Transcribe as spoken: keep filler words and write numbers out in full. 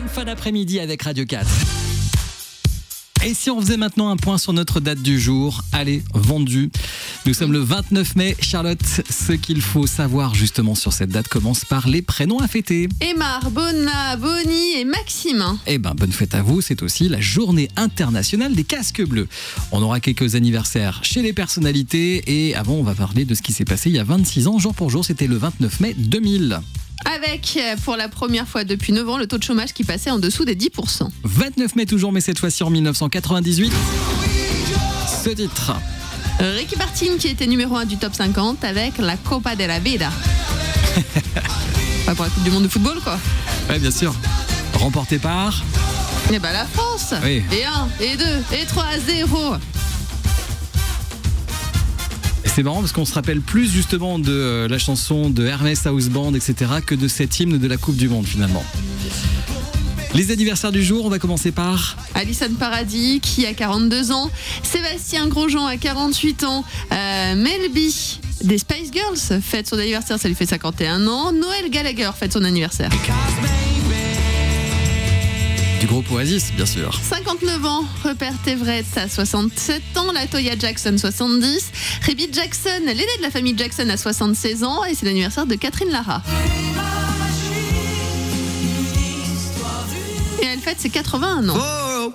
Bonne fin d'après-midi avec Radio quatre. Et si on faisait maintenant un point sur notre date du jour, allez, vendu. Nous sommes le vingt-neuf mai. Charlotte, ce qu'il faut savoir justement sur cette date commence par les prénoms à fêter. Aymar, Bona, Bonnie et Maxime. Eh ben, bonne fête à vous. C'est aussi la journée internationale des casques bleus. On aura quelques anniversaires chez les personnalités. Et avant, on va parler de ce qui s'est passé il y a vingt-six ans, jour pour jour. C'était le vingt-neuf mai deux mille. Avec, pour la première fois depuis neuf ans, le taux de chômage qui passait en dessous des dix pour cent. vingt-neuf mai toujours, mais cette fois-ci en mille neuf cent quatre-vingt-dix-huit. Ce titre. Ricky Martin qui était numéro un du top cinquante avec la Copa de la Vida. Pas pour la Coupe du Monde de football, quoi. Ouais, bien sûr. Remporté par... Eh ben la France. Oui. Et un, et deux, et trois à zéro. C'est marrant parce qu'on se rappelle plus justement de la chanson de Hermès House Band, et cetera, que de cet hymne de la Coupe du Monde finalement. Les anniversaires du jour, on va commencer par... Alison Paradis qui a quarante-deux ans, Sébastien Grosjean a quarante-huit ans, euh, Mel B des Spice Girls fête son anniversaire, ça lui fait cinquante et un ans, Noël Gallagher fête son anniversaire. Du groupe Oasis, bien sûr. cinquante-neuf ans, Rupert Everett a soixante-sept ans, Latoya Jackson soixante-dix, Rebby Jackson, l'aîné de la famille Jackson a soixante-seize ans et c'est l'anniversaire de Catherine Lara. Et elle fête ses quatre-vingt-un ans.